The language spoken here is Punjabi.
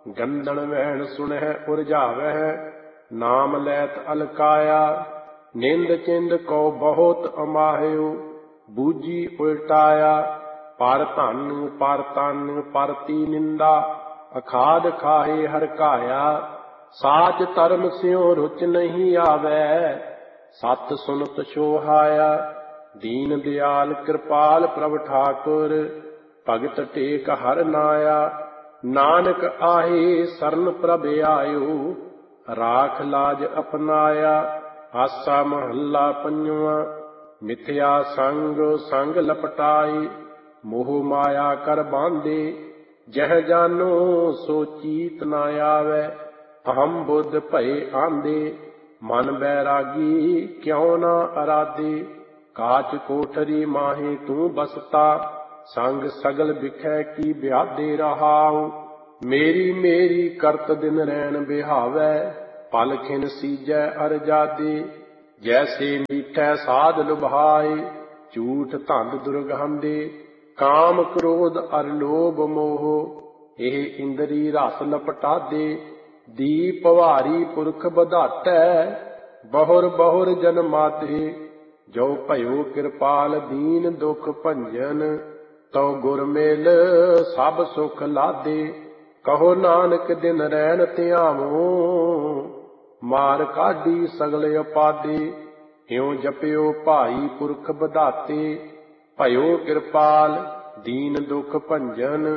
ਗੰਦਣ ਵਹਿਣ ਸੁਣਹਿ ਉਰਝਾਵਹਿ, ਨਾਮ ਲੈਤ ਅਲਕਾਇਆ। ਨਿੰਦ ਚਿੰਦ ਕਉ ਬਹੁਤ ਅਮਾਹਿਓ, ਬੂਝੀ ਉਲਟਾਇਆ। ਪਰ ਧਨ ਪਰ ਤਨ ਪਰਤੀ ਨਿੰਦਾ, ਅਖਾਦ ਖਾਹੇ ਹਰਕਾਇਆ। ਸਾਚ ਧਰਮ ਸਿਉ ਰੁਚ ਨਹੀਂ ਆਵੈ, ਸਤ ਸੁਨਤ ਸੋਹਾਇਆ। ਦੀਨ ਦਿਆਲ ਕਿਰਪਾਲ ਪ੍ਰਭ ਠਾਕੁਰ, ਭਗਤ ਟੇਕ ਹਰ ਨਾਇਆ। ਨਾਨਕ ਆਹੇ ਸਰਨ ਪ੍ਰਭ ਆਇਓ, ਰਾਖ ਲਾਜ ਅਪਨਾਇਆ। ਆਸਾ ਮਹੱਲਾ ਪੰਜਵਾਂ। ਮਿਥਿਆ ਸੰਗ ਸੰਗ ਲਪਟਾਈ, ਮੋਹ ਮਾਇਆ ਕਰ ਬਾਂਧੇ। ਜਹ ਜਾਨੋ ਸੋ ਚੀਤ ਨਾ ਆਵੈ, ਅਹੰ ਬੁੱਧ ਭਏ ਆਂਦੇ। ਮਨ ਬੈਰਾਗੀ ਕਿਉ ਨਾ ਅਰਾਧੇ, ਕਾਚ ਕੋਠਰੀ ਮਾਹੇ ਤੂੰ ਬਸਤਾ। ਸੰਗ ਸਗਲ ਬਿਖੈ ਕੀ ਬਿਆਦੇ ਰਹਾਉ, ਮੇਰੀ ਮੇਰੀ ਕਰਤ ਦਿਨ ਰੈਣ ਬਿਹਾਵੈ। ਪਲ ਖਿਨ ਸੀਜੈ ਅਰਜਾਦੇ, ਜੈਸੇ ਮੀਠੈ ਸਾਧ ਲੁਭਾਏ। ਝੂਠ ਧੰਦ ਦੁਰਗੰਧੇ, ਕਾਮ ਕ੍ਰੋਧ ਅਰ ਲੋਭ ਮੋਹ। ਇਹ ਇੰਦਰੀ ਰਸ ਲਪਟਾਦੇ, ਦੀਪ ਭਾਰੀ ਪੁਰਖ ਬਧਾਟੈ। ਬਹੁਰ ਬਹੁਰ ਜਨਮਾਤੇ, ਜੋ ਭਇਓ ਕਿਰਪਾਲ ਦੀਨ ਦੁਖ ਭੰਜਨ। ਤਉ ਗੁਰ ਮਿਲ ਸਭ ਸੁਖ ਲਾਦੇ, ਕਹੋ ਨਾਨਕ ਦਿਨ ਰੈਣ ਧਿਆਵੋ। ਮਾਰ ਕਾਢੀ ਸਗਲ ਉਪਾਦੇ, ਇਉ ਜਪਿਓ ਭਾਈ ਪੁਰਖ ਬਧਾਤੇ। ਭਇਓ ਕਿਰਪਾਲ ਦੀਨ ਦੁਖ ਭੰਜਨ।